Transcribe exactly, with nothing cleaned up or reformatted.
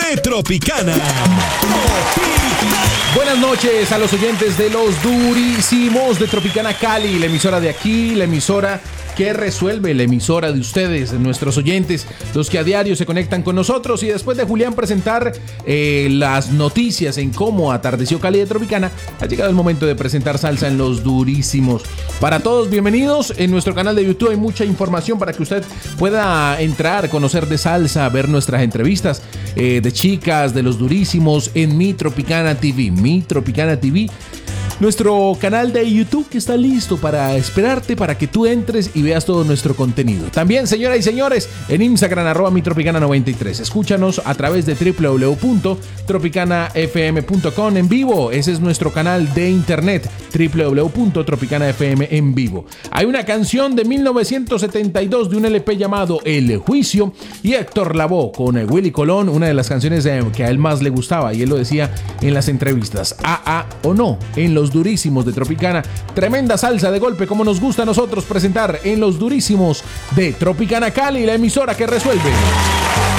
de Tropicana. Buenas noches a los oyentes de los durísimos de Tropicana Cali, la emisora de aquí, la emisora que resuelve, la emisora de ustedes, nuestros oyentes, los que a diario se conectan con nosotros. Y después de Julián presentar eh, las noticias en cómo atardeció Cali de Tropicana, ha llegado el momento de presentar salsa en los durísimos. Para todos, bienvenidos. En nuestro canal de YouTube hay mucha información para que usted pueda entrar, conocer de salsa, ver nuestras entrevistas eh, de chicas, de los durísimos en Mi Tropicana T V. Mi Tropicana T V. Nuestro canal de YouTube que está listo para esperarte para que tú entres y veas todo nuestro contenido. También, señoras y señores, en Instagram, arroba mi tropicana noventa y tres. Escúchanos a través de doble u doble u doble u punto tropicana f m punto com en vivo. Ese es nuestro canal de internet, doble u doble u doble u punto tropicana f m en vivo. Hay una canción de mil novecientos setenta y dos de un L P llamado El Juicio y Héctor Lavoe con Willy Colón, una de las canciones que a él más le gustaba y él lo decía en las entrevistas. A A o no, en los durísimos de Tropicana. Tremenda salsa de golpe como nos gusta a nosotros presentar en los durísimos de Tropicana Cali, la emisora que resuelve.